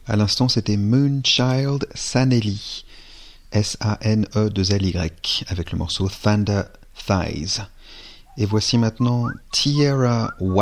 À l'instant, c'était Moonchild Sanelli, S-A-N-E-2-L-Y, avec le morceau Thunder Thighs. Et voici maintenant Tierra White.